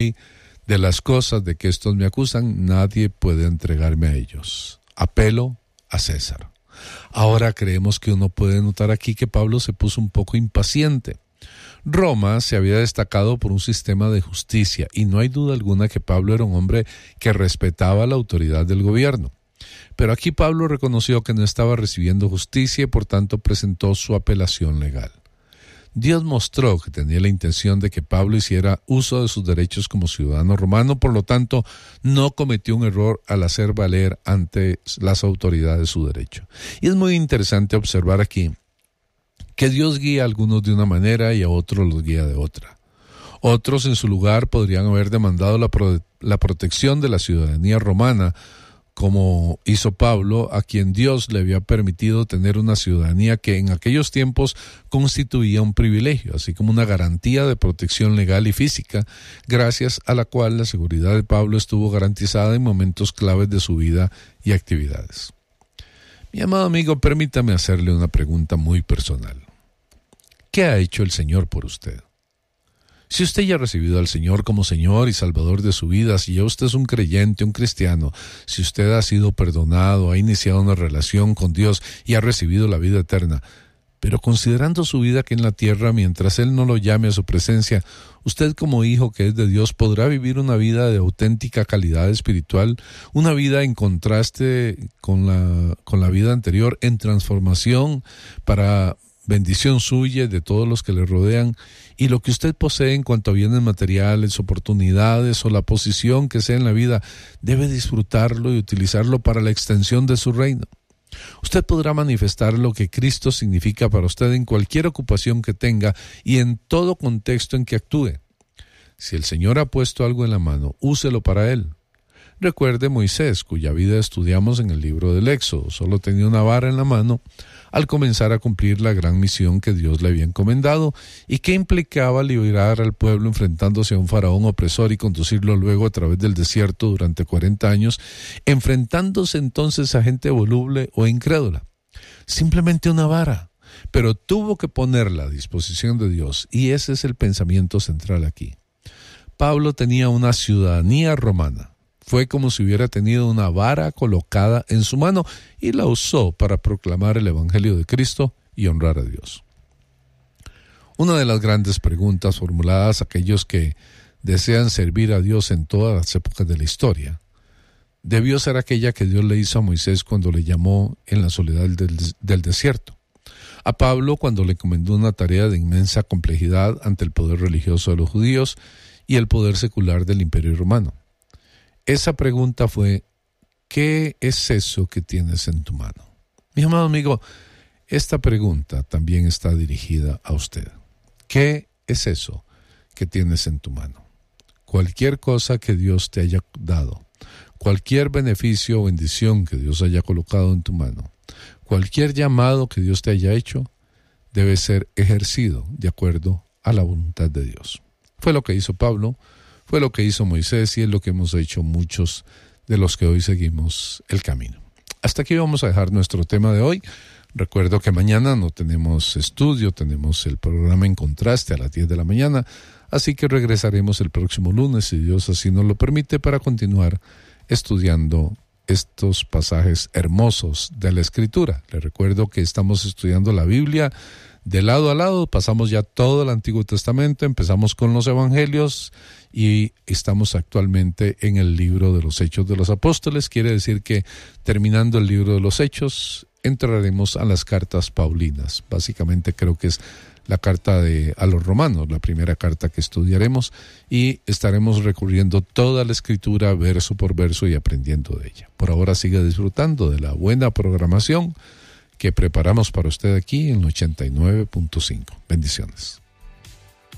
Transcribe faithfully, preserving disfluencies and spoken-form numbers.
hoy de las cosas de que estos me acusan, nadie puede entregarme a ellos. Apelo a César. Ahora creemos que uno puede notar aquí que Pablo se puso un poco impaciente. Roma se había destacado por un sistema de justicia y no hay duda alguna que Pablo era un hombre que respetaba la autoridad del gobierno. Pero aquí Pablo reconoció que no estaba recibiendo justicia y por tanto presentó su apelación legal. Dios mostró que tenía la intención de que Pablo hiciera uso de sus derechos como ciudadano romano, por lo tanto, no cometió un error al hacer valer ante las autoridades su derecho. Y es muy interesante observar aquí que Dios guía a algunos de una manera y a otros los guía de otra. Otros en su lugar podrían haber demandado la, pro- la protección de la ciudadanía romana, como hizo Pablo, a quien Dios le había permitido tener una ciudadanía que en aquellos tiempos constituía un privilegio, así como una garantía de protección legal y física, gracias a la cual la seguridad de Pablo estuvo garantizada en momentos claves de su vida y actividades. Mi amado amigo, permítame hacerle una pregunta muy personal. ¿Qué ha hecho el Señor por usted? Si usted ya ha recibido al Señor como Señor y Salvador de su vida, si ya usted es un creyente, un cristiano, si usted ha sido perdonado, ha iniciado una relación con Dios y ha recibido la vida eterna, pero considerando su vida aquí en la tierra, mientras Él no lo llame a su presencia, usted como hijo que es de Dios podrá vivir una vida de auténtica calidad espiritual, una vida en contraste con la, con la vida anterior, en transformación para bendición suya y de todos los que le rodean, y lo que usted posee en cuanto a bienes materiales, oportunidades o la posición que sea en la vida, debe disfrutarlo y utilizarlo para la extensión de su reino. Usted podrá manifestar lo que Cristo significa para usted en cualquier ocupación que tenga y en todo contexto en que actúe. Si el Señor ha puesto algo en la mano, úselo para Él. Recuerde Moisés, cuya vida estudiamos en el libro del Éxodo. Solo tenía una vara en la mano al comenzar a cumplir la gran misión que Dios le había encomendado y que implicaba liberar al pueblo enfrentándose a un faraón opresor y conducirlo luego a través del desierto durante cuarenta años, enfrentándose entonces a gente voluble o incrédula. Simplemente una vara, pero tuvo que ponerla a disposición de Dios, y ese es el pensamiento central aquí. Pablo tenía una ciudadanía romana. Fue como si hubiera tenido una vara colocada en su mano y la usó para proclamar el Evangelio de Cristo y honrar a Dios. Una de las grandes preguntas formuladas a aquellos que desean servir a Dios en todas las épocas de la historia debió ser aquella que Dios le hizo a Moisés cuando le llamó en la soledad del, del desierto, a Pablo cuando le encomendó una tarea de inmensa complejidad ante el poder religioso de los judíos y el poder secular del Imperio Romano. Esa pregunta fue, ¿qué es eso que tienes en tu mano? Mi amado amigo, esta pregunta también está dirigida a usted. ¿Qué es eso que tienes en tu mano? Cualquier cosa que Dios te haya dado, cualquier beneficio o bendición que Dios haya colocado en tu mano, cualquier llamado que Dios te haya hecho, debe ser ejercido de acuerdo a la voluntad de Dios. Fue lo que hizo Pablo, fue lo que hizo Moisés y es lo que hemos hecho muchos de los que hoy seguimos el camino. Hasta aquí vamos a dejar nuestro tema de hoy. Recuerdo que mañana no tenemos estudio, tenemos el programa En Contraste a las diez de la mañana, así que regresaremos el próximo lunes, si Dios así nos lo permite, para continuar estudiando estos pasajes hermosos de la Escritura. Les recuerdo que estamos estudiando la Biblia de lado a lado, pasamos ya todo el Antiguo Testamento, empezamos con los Evangelios y estamos actualmente en el libro de los Hechos de los Apóstoles. Quiere decir que terminando el libro de los Hechos, entraremos a las cartas paulinas. Básicamente creo que es la carta de, a los romanos, la primera carta que estudiaremos, y estaremos recurriendo toda la Escritura verso por verso y aprendiendo de ella. Por ahora siga disfrutando de la buena programación que preparamos para usted aquí en ochenta y nueve punto cinco. Bendiciones.